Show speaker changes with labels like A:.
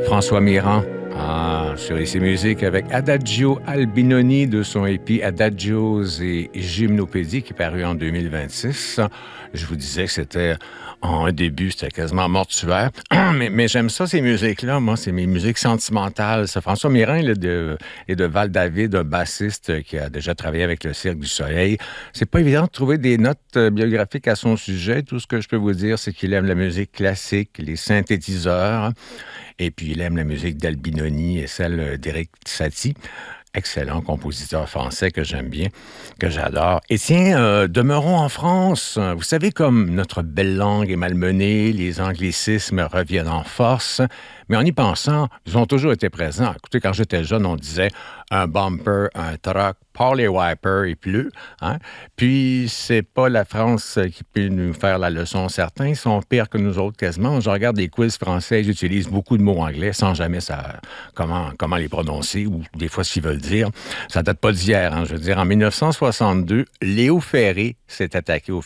A: François Mirand, sur ICI Musique avec Adagio Albinoni de son EP Adagios et Gymnopédie qui est paru en 2026. Je vous disais que c'était, en un début, c'était quasiment mortuaire. mais j'aime ça, ces musiques-là. Moi, c'est mes musiques sentimentales. Ça, François Mirand est de Val-David, un bassiste qui a déjà travaillé avec le Cirque du Soleil. C'est pas évident de trouver des notes biographiques à son sujet. Tout ce que je peux vous dire, c'est qu'il aime la musique classique, les synthétiseurs. Et puis, il aime la musique d'Albinoni et celle d'Éric Satie. Excellent compositeur français que j'aime bien, que j'adore. Et tiens, demeurons en France. Vous savez, comme notre belle langue est malmenée, les anglicismes reviennent en force. Mais en y pensant, ils ont toujours été présents. Écoutez, quand j'étais jeune, on disait un bumper, un truck, Paul les wipers et plus. Hein? Puis, c'est pas la France qui peut nous faire la leçon. Certains sont pires que nous autres quasiment. Je regarde des quiz français, j'utilise beaucoup de mots anglais sans jamais savoir comment les prononcer ou des fois ce qu'ils veulent dire. Ça date pas d'hier. Hein? Je veux dire, en 1962, Léo Ferré s'est attaqué au